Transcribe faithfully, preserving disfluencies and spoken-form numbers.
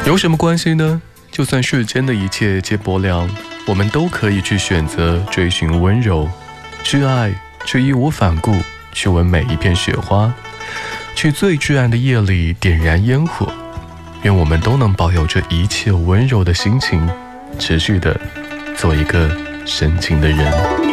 有什么关系呢？就算世间的一切皆薄凉，我们都可以去选择追寻温柔，去爱，去义无反顾，去闻每一片雪花，去最至暗的夜里点燃烟火。愿我们都能保有着一切温柔的心情，持续的做一个深情的人。